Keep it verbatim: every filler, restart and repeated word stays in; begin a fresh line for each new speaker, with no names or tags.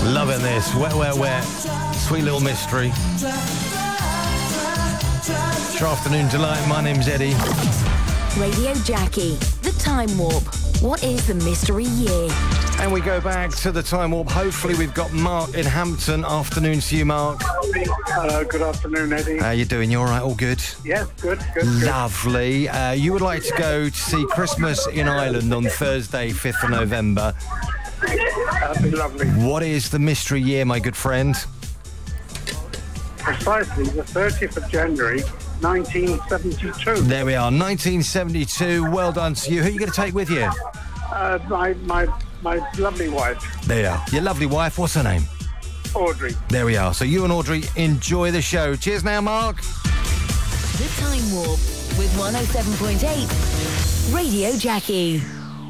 Loving this. Wet, wet, wet. Sweet little mystery. It's your afternoon delight. My name's Eddie.
Radio Jackie, the Time Warp. What is the mystery year?
And we go back to the Time Warp. Hopefully we've got Mark in Hampton. Afternoon to you, Mark.
Hello, good afternoon, Eddie.
How you doing? You all right? All good?
Yes, good, good, good.
Lovely. Uh, you would like to go to see Christmas in Ireland on Thursday, fifth of November.
That'd be lovely.
What is the mystery year, my good friend?
Precisely the thirtieth of January, nineteen seventy-two.
There we are, nineteen seventy-two. Well done to you. Who are you going to take with you?
Uh, my, my, my lovely wife.
There you are. Your lovely wife. What's her name?
Audrey.
There we are. So you and Audrey enjoy the show. Cheers now, Mark.
The Time Warp with one oh seven point eight Radio Jackie.